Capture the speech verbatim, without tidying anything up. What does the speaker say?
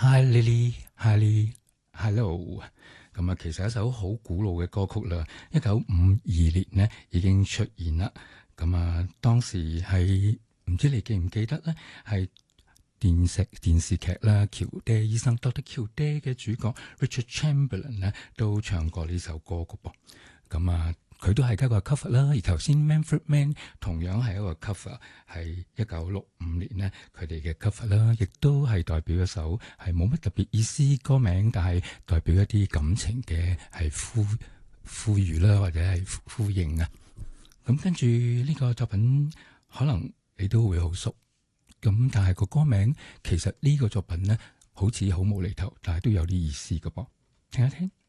Hi Lily，Hi Lily，Hello。咁啊，其實一首好古老嘅歌曲啦，一九五二年呢已經出現啦。咁啊，當時係唔知你記唔記得咧，係電視電視劇啦，喬爹醫生 Doctor 喬爹嘅主角 Richard Chamberlain 咧都唱過呢首歌嘅噃。咁啊，佢都係一個 cover 啦。而頭先 Manfred Mann 同樣係一個 cover，係一九六五年呢佢哋嘅 cover 啦，亦都係代表一首係冇乜特別意思歌名，但係代表一啲感情嘅係呼呼籲啦，或者係呼應啊。咁跟住呢個作品，可能你都會好熟。咁但係個歌名其實呢個作品呢，好似好無厘頭，但係都有啲意思嘅噃，聽一聽。